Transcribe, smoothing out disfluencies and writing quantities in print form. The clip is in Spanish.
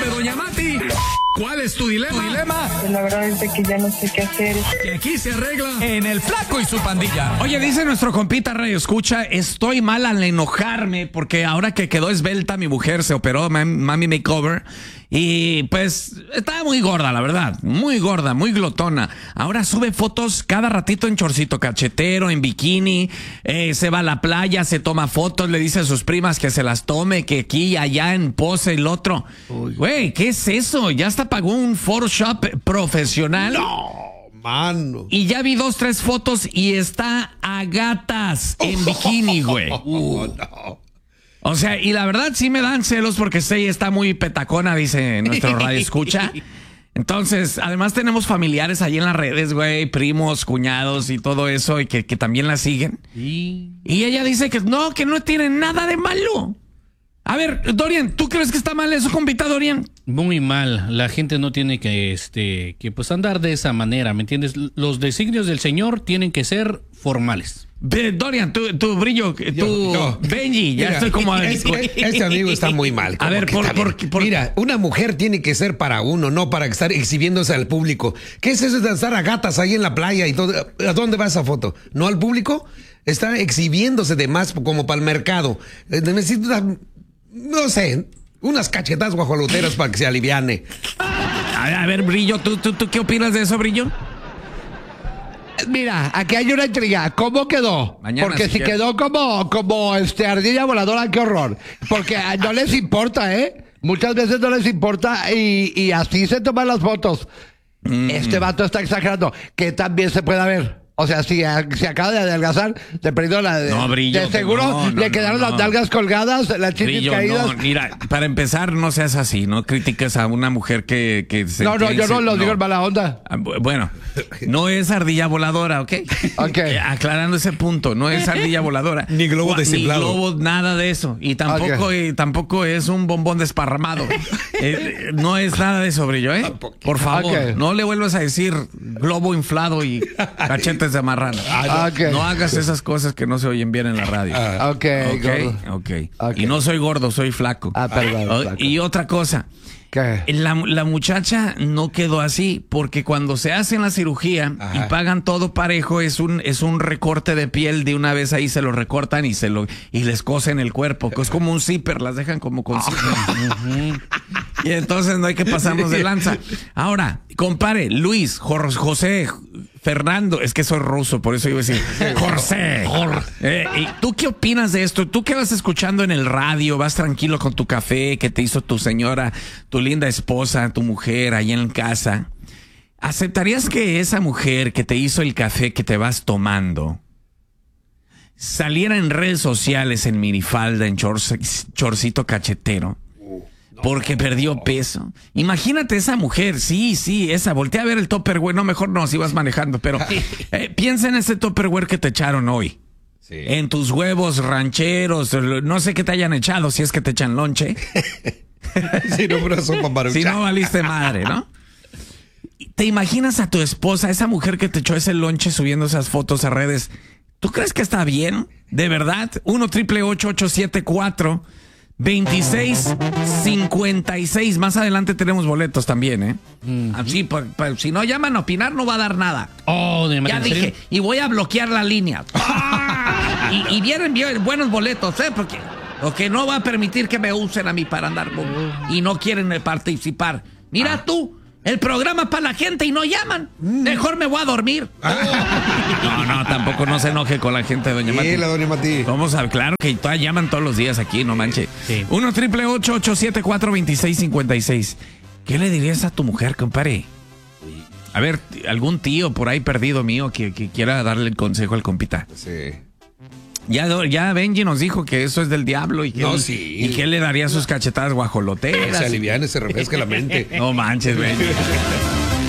Doña Mati. ¿Cuál es tu dilema? Pues la verdad es de que ya no sé qué hacer. Que aquí se arregla En el Flaco y su pandilla. Oye, dice nuestro compita Radio Escucha, estoy mal al enojarme porque ahora que quedó esbelta mi mujer, se operó Mami Makeover y pues estaba muy gorda, la verdad, muy gorda, muy glotona. Ahora sube fotos cada ratito en chorcito cachetero, en bikini, se va a la playa, se toma fotos, le dice a sus primas que se las tome, que aquí y allá en pose el otro. Güey, ¿qué es eso? Ya hasta pagó un Photoshop profesional. No, mano. Y ya vi 2, 3 fotos y está a gatas en bikini, güey. No. O sea, y la verdad sí me dan celos porque está muy petacona, dice nuestro radio escucha. Entonces, además tenemos familiares ahí en las redes, güey, primos, cuñados y todo eso, y que también la siguen. Y ella dice que no tiene nada de malo. A ver, Dorian, ¿tú crees que está mal eso, compita, Dorian? Muy mal. La gente no tiene que pues andar de esa manera, ¿me entiendes? Los designios del Señor tienen que ser formales. Dorian, tú Brillo, tú Benji, ya Mira, estoy como... Este amigo está muy mal. A ver, Mira, una mujer tiene que ser para uno, no para estar exhibiéndose al público. ¿Qué es eso de estar a gatas ahí en la playa y todo? ¿A dónde va esa foto? ¿No al público? Está exhibiéndose de más como para el mercado. Necesita, no sé, unas cachetadas guajoloteras para que se aliviane. A ver, Brillo, ¿tú qué opinas de eso, Brillo? Mira, aquí hay una intriga. ¿Cómo quedó? Mañana, Porque si quieres. quedó como ardilla voladora, qué horror. Porque no les importa, ¿eh? Muchas veces no les importa y así se toman las fotos. Este vato está exagerando. Que también se puede ver. O sea, si acaba de adelgazar, te perdió la de... No, Brillo, de seguro le quedaron las nalgas colgadas, las chichis Brillo, caídas. no, mira, para empezar, no seas así, no critiques a una mujer que se... No, yo no lo digo en mala onda. Bueno, no es ardilla voladora, ¿ok? Ok. Aclarando ese punto, no es ardilla voladora. Ni globo desinflado. Ni globo, nada de eso. Y tampoco es un bombón desparramado. No es nada de eso, Brillo, ¿eh? Por favor, no le vuelvas a decir globo inflado y cachetes de marrano. No hagas esas cosas que no se oyen bien en la radio. Ok. Y no soy gordo, soy flaco. Perdón, flaco. Y otra cosa. ¿Qué? La muchacha no quedó así porque cuando se hacen la cirugía y pagan todo parejo es un recorte de piel de una vez ahí se lo recortan y les cosen el cuerpo, que es como un zipper, las dejan como con zipper. Y entonces no hay que pasarnos de lanza. Ahora, compare, Luis, José, Fernando, es que soy ruso, por eso iba a decir José. ¿Y tú qué opinas de esto? Tú que vas escuchando en el radio, vas tranquilo con tu café que te hizo tu señora, tu linda esposa, tu mujer ahí en casa. ¿Aceptarías que esa mujer que te hizo el café que te vas tomando saliera en redes sociales en minifalda, en chorcito cachetero? Porque perdió peso. Imagínate esa mujer, sí, esa. Voltea a ver el Tupperware, no, mejor no, si vas manejando, pero piensa en ese Tupperware que te echaron hoy. Sí. En tus huevos rancheros, no sé qué te hayan echado, si es que te echan lonche. Si no, pero sopa maruchan. Si no, valiste madre, ¿no? ¿Te imaginas a tu esposa, esa mujer que te echó ese lonche subiendo esas fotos a redes? ¿Tú crees que está bien? ¿De verdad? 1-888-874 2656. Más adelante tenemos boletos también, ¿eh? Así, si no llaman a opinar, no va a dar nada. Ya dije, y voy a bloquear la línea. y vienen buenos boletos, ¿eh? Porque no va a permitir que me usen a mí para andar y no quieren participar. Mira tú. El programa es para la gente y no llaman. Mejor me voy a dormir. No, tampoco no se enoje con la gente, doña Mati. Sí, la doña Mati. Vamos a, claro que todavía llaman todos los días aquí, no manche. Sí. 1-888-874-2656. ¿Qué le dirías a tu mujer, compadre? A ver, algún tío por ahí perdido mío que quiera darle el consejo al compita. Sí. Ya Benji nos dijo que eso es del diablo y que, y que le daría sus cachetadas guajoloteras. Se aliviane, se refresque la mente. No manches, Benji.